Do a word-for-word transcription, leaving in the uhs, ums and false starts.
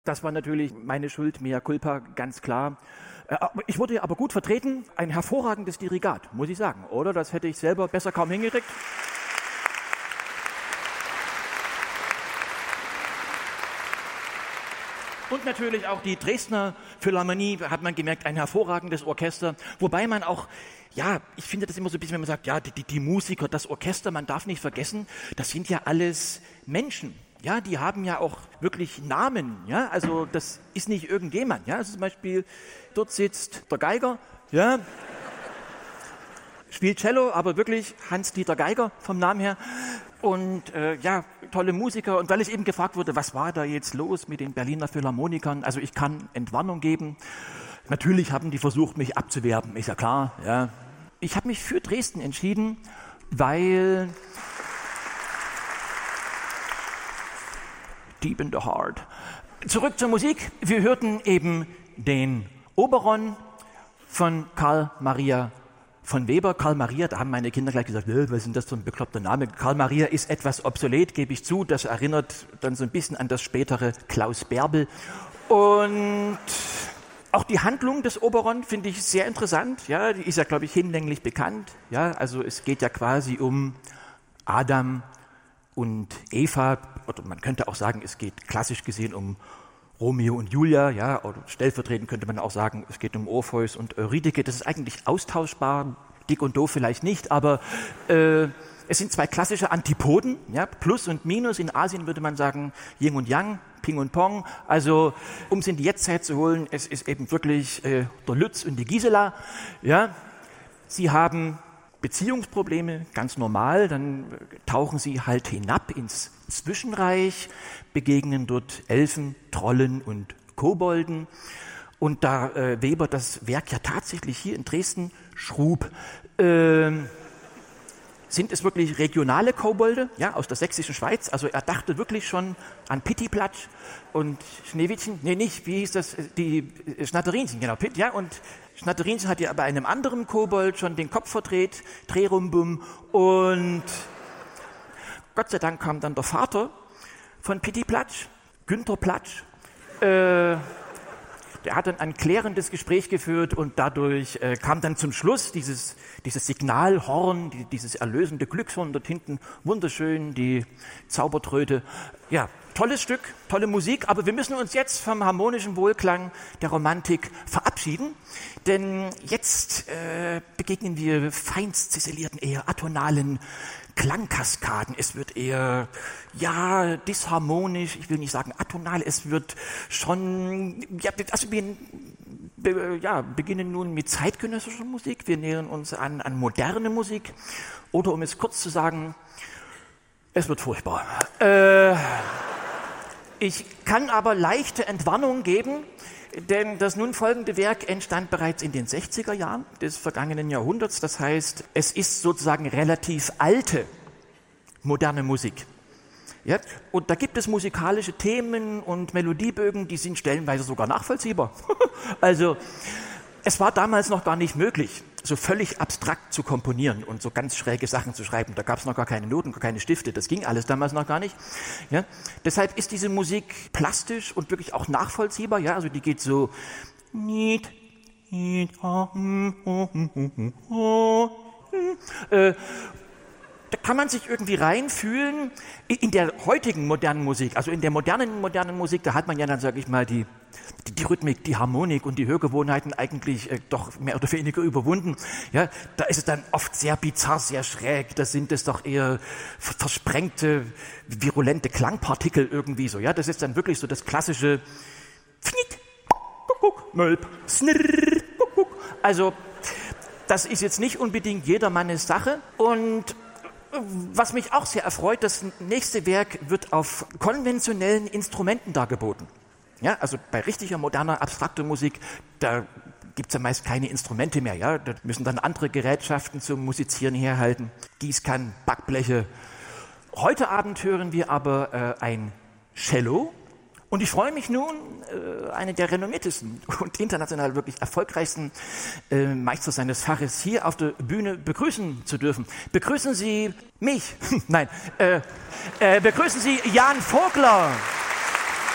Das war natürlich meine Schuld, mea culpa, ganz klar. Ich wurde aber gut vertreten, ein hervorragendes Dirigat, muss ich sagen, oder? Das hätte ich selber besser kaum hingekriegt. Und natürlich auch die Dresdner Philharmonie, hat man gemerkt, ein hervorragendes Orchester. Wobei man auch, ja, ich finde das immer so ein bisschen, wenn man sagt, ja, die, die Musiker, das Orchester, man darf nicht vergessen, das sind ja alles Menschen. Ja, die haben ja auch wirklich Namen, ja, also das ist nicht irgendjemand, ja, also zum Beispiel, dort sitzt der Geiger, ja, spielt Cello, aber wirklich Hans-Dieter Geiger vom Namen her und äh, ja, tolle Musiker und weil ich eben gefragt wurde, was war da jetzt los mit den Berliner Philharmonikern, also ich kann Entwarnung geben, natürlich haben die versucht, mich abzuwerben, ist ja klar, ja. Ich habe mich für Dresden entschieden, weil Deep in the Heart. Zurück zur Musik. Wir hörten eben den Oberon von Karl Maria von Weber. Karl Maria, da haben meine Kinder gleich gesagt, was ist denn das für ein bekloppter Name? Karl Maria ist etwas obsolet, gebe ich zu. Das erinnert dann so ein bisschen an das spätere Klaus Bärbel. Und auch die Handlung des Oberon finde ich sehr interessant. Ja, die ist ja, glaube ich, hinlänglich bekannt. Ja, also es geht ja quasi um Adam und Eva, oder man könnte auch sagen, es geht klassisch gesehen um Romeo und Julia, ja, oder stellvertretend könnte man auch sagen, es geht um Orpheus und Eurydike. Das ist eigentlich austauschbar, dick und doof vielleicht nicht, aber äh, es sind zwei klassische Antipoden, ja, Plus und Minus. In Asien würde man sagen Yin und Yang, Ping und Pong. Also, um es in die Jetztzeit zu holen, es ist eben wirklich äh, der Lütz und die Gisela, ja. Sie haben Beziehungsprobleme, ganz normal, dann tauchen sie halt hinab ins Zwischenreich, begegnen dort Elfen, Trollen und Kobolden. Und da äh, Weber das Werk ja tatsächlich hier in Dresden schrub, äh, sind es wirklich regionale Kobolde, ja, aus der sächsischen Schweiz. Also er dachte wirklich schon an Pittiplatsch und Schneewittchen, nee, nicht, wie hieß das, die Schnatterinchen, genau, Pitt, ja, und Schnatterinchen hat ja bei einem anderen Kobold schon den Kopf verdreht, Drerumbum, und Gott sei Dank kam dann der Vater von Pittiplatsch, Günther Platsch, äh, der hat dann ein klärendes Gespräch geführt und dadurch äh, kam dann zum Schluss dieses, dieses Signalhorn, die, dieses erlösende Glückshorn dort hinten, wunderschön, die Zaubertröte. Ja, tolles Stück, tolle Musik, aber wir müssen uns jetzt vom harmonischen Wohlklang der Romantik verabschieden, denn jetzt äh, begegnen wir feinst ziselierten, eher atonalen Klangkaskaden. Es wird eher, ja, disharmonisch, ich will nicht sagen atonal, es wird schon, ja, also wir be, ja, beginnen nun mit zeitgenössischer Musik, wir nähern uns an, an moderne Musik, oder um es kurz zu sagen, es wird furchtbar. Äh, ich kann aber leichte Entwarnung geben, denn das nun folgende Werk entstand bereits in den sechziger Jahren des vergangenen Jahrhunderts. Das heißt, es ist sozusagen relativ alte, moderne Musik. Ja? Und da gibt es musikalische Themen und Melodiebögen, die sind stellenweise sogar nachvollziehbar. Also, es war damals noch gar nicht möglich, so völlig abstrakt zu komponieren und so ganz schräge Sachen zu schreiben. Da gab es noch gar keine Noten, gar keine Stifte. Das ging alles damals noch gar nicht. Ja? Deshalb ist diese Musik plastisch und wirklich auch nachvollziehbar. Ja? Also die geht so. Äh, da kann man sich irgendwie reinfühlen. In der heutigen modernen Musik, also in der modernen modernen Musik, da hat man ja dann, sage ich mal, die, die, die Rhythmik, die Harmonik und die Hörgewohnheiten eigentlich äh, doch mehr oder weniger überwunden. Ja, da ist es dann oft sehr bizarr, sehr schräg. Da sind es doch eher versprengte, virulente Klangpartikel irgendwie so. Ja, das ist dann wirklich so das klassische Fnick, Kuckuck, Mölp, Snirr, Kuckuck. Also das ist jetzt nicht unbedingt jedermannes Sache. Und was mich auch sehr erfreut, das nächste Werk wird auf konventionellen Instrumenten dargeboten. Ja, also bei richtiger, moderner, abstrakter Musik, da gibt's ja meist keine Instrumente mehr. Ja, da müssen dann andere Gerätschaften zum Musizieren herhalten, Gießkannen, Backbleche. Heute Abend hören wir aber äh, ein Cello. Und ich freue mich nun, äh, eine der renommiertesten und international wirklich erfolgreichsten äh, Meister seines Faches hier auf der Bühne begrüßen zu dürfen. Begrüßen Sie mich, nein, äh, äh, begrüßen Sie Jan Vogler.